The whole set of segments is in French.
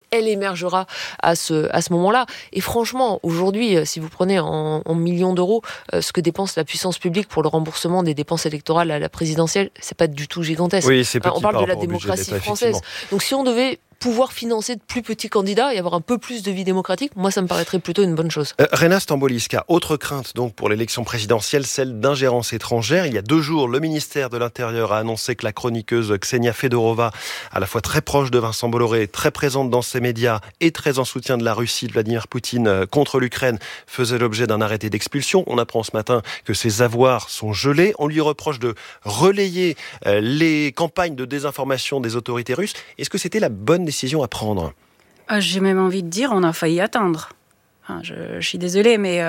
elle émergera à ce moment-là. Et franchement, aujourd'hui, si vous prenez en millions d'euros ce que dépense la puissance publique pour le remboursement des dépenses électorales à la présidentielle, c'est pas du tout gigantesque. Oui, c'est petit. On parle de la démocratie française. Donc si on devait pouvoir financer de plus petits candidats et avoir un peu plus de vie démocratique, moi ça me paraîtrait plutôt une bonne chose. Rena Stamboliska, autre crainte donc pour l'élection présidentielle, celle d'ingérence étrangère. Il y a 2 jours, le ministère de l'Intérieur a annoncé que la chroniqueuse Ksenia Fedorova, à la fois très proche de Vincent Bolloré, très présente dans ses médias et très en soutien de la Russie, de Vladimir Poutine contre l'Ukraine, faisait l'objet d'un arrêté d'expulsion. On apprend ce matin que ses avoirs sont gelés. On lui reproche de relayer les campagnes de désinformation des autorités russes. Est-ce que c'était la bonne décision à prendre? J'ai même envie de dire, on a failli attendre. Je suis désolée, mais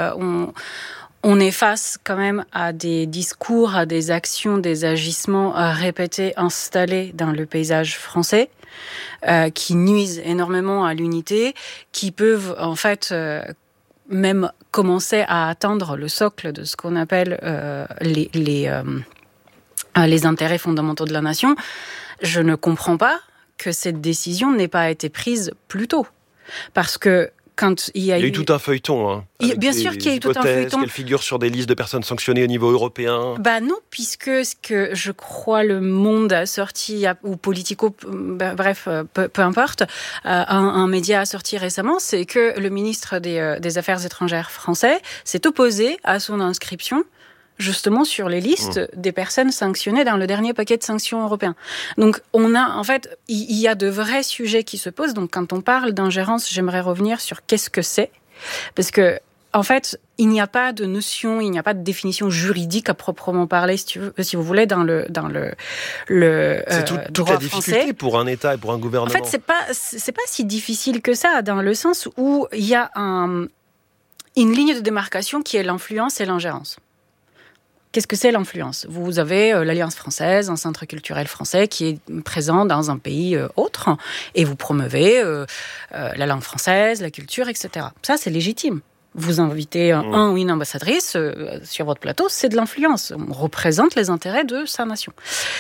on est face quand même à des discours, à des actions, des agissements répétés, installés dans le paysage français, qui nuisent énormément à l'unité, qui peuvent en fait même commencer à atteindre le socle de ce qu'on appelle les intérêts fondamentaux de la nation. Je ne comprends pas que cette décision n'ait pas été prise plus tôt. Parce que quand il y a eu tout un feuilleton. Bien sûr qu'il y a eu tout un feuilleton. Qu'elle figure sur des listes de personnes sanctionnées au niveau européen. Non, puisque ce que je crois le Monde a sorti, ou Politico, bref, peu importe, un média a sorti récemment, c'est que le ministre des Affaires étrangères français s'est opposé à son inscription justement sur les listes des personnes sanctionnées dans le dernier paquet de sanctions européen. Donc, il y a de vrais sujets qui se posent. Donc, quand on parle d'ingérence, j'aimerais revenir sur qu'est-ce que c'est. Parce que, en fait, il n'y a pas de notion, il n'y a pas de définition juridique à proprement parler, si vous voulez, dans le c'est toute la difficulté français. Pour un État et pour un gouvernement. En fait, c'est pas si difficile que ça, dans le sens où il y a une ligne de démarcation qui est l'influence et l'ingérence. Qu'est-ce que c'est l'influence ? Vous avez l'Alliance française, un centre culturel français qui est présent dans un pays autre, et vous promeuvez la langue française, la culture, etc. Ça, c'est légitime. Vous invitez un ou une ambassadrice sur votre plateau, c'est de l'influence. On représente les intérêts de sa nation.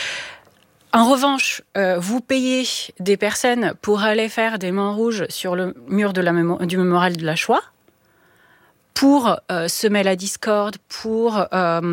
En revanche, vous payez des personnes pour aller faire des mains rouges sur le mur du mémorial de la Shoah, pour semer la discorde, pour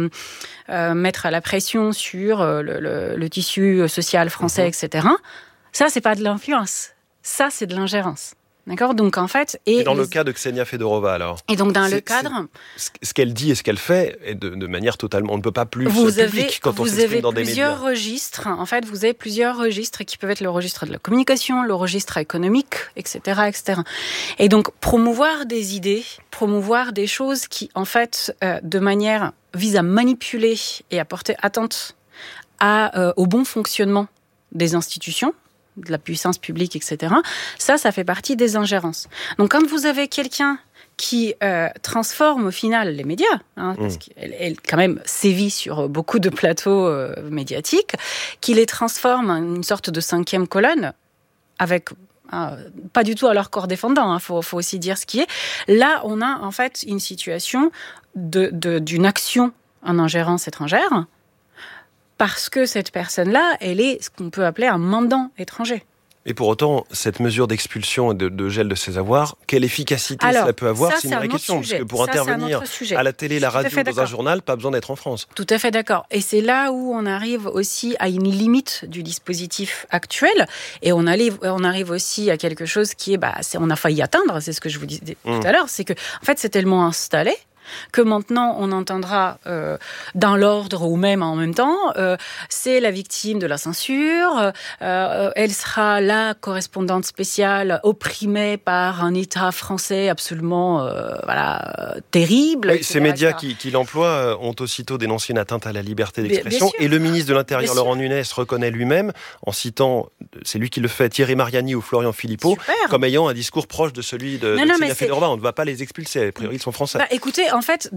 mettre la pression sur le tissu social français, etc. Ça, c'est pas de l'influence. Ça, c'est de l'ingérence. D'accord ? Donc, en fait... Et dans le cas de Ksenia Fedorova, alors ? Et donc, dans le cadre... Ce qu'elle dit et ce qu'elle fait est de manière totalement... On ne peut pas plus public quand on s'exprime dans des médias. Vous avez plusieurs registres qui peuvent être le registre de la communication, le registre économique, etc., etc. Et donc, promouvoir des idées, promouvoir des choses qui, en fait, de manière... visent à manipuler et à porter atteinte au bon fonctionnement des institutions, de la puissance publique, etc. Ça fait partie des ingérences. Donc, quand vous avez quelqu'un qui transforme au final les médias, parce qu'elle quand même sévit sur beaucoup de plateaux médiatiques, qui les transforme en une sorte de 5e colonne, avec pas du tout à leur corps défendant, faut aussi dire ce qui est. Là, on a en fait une situation d'une action en ingérence étrangère, parce que cette personne-là, elle est ce qu'on peut appeler un mandant étranger. Et pour autant, cette mesure d'expulsion et de gel de ses avoirs, quelle efficacité cela peut avoir ? C'est une vraie question, parce que pour intervenir à la télé, la radio, dans un journal, pas besoin d'être en France. Tout à fait d'accord. Et c'est là où on arrive aussi à une limite du dispositif actuel, et on arrive aussi à quelque chose qui est, on a failli atteindre, c'est ce que je vous disais tout à l'heure, c'est que, en fait, c'est tellement installé que maintenant on entendra dans l'ordre ou même en même temps, c'est la victime de la censure, elle sera la correspondante spéciale opprimée par un État français absolument terrible. Oui, ces médias qui l'emploient ont aussitôt dénoncé une atteinte à la liberté d'expression, et le ministre de l'Intérieur Laurent Nunez reconnaît lui-même, en citant, c'est lui qui le fait, Thierry Mariani ou Florian Philippot, comme ayant un discours proche de celui de Ksenia Fedorova. On ne va pas les expulser, a priori ils sont français. Écoutez, en fait,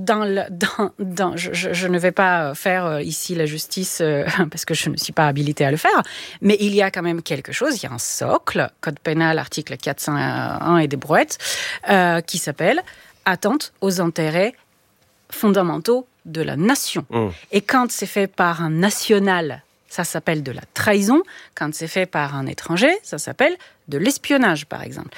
je ne vais pas faire ici la justice parce que je ne suis pas habilitée à le faire, mais il y a quand même quelque chose, il y a un socle, Code pénal, article 401 et des brouettes, qui s'appelle « Atteinte aux intérêts fondamentaux de la nation ». Et quand c'est fait par un national, ça s'appelle de la trahison. Quand c'est fait par un étranger, ça s'appelle de l'espionnage, par exemple.